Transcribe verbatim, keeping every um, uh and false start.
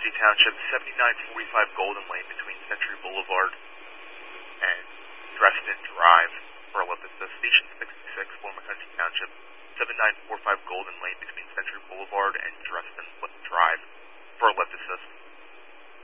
Country Township, seventy-nine forty-five Golden Lane between Century Boulevard and Dresden Drive for Olympus. So Station sixty-six, Loma Country Township, seventy-nine forty-five Golden Lane between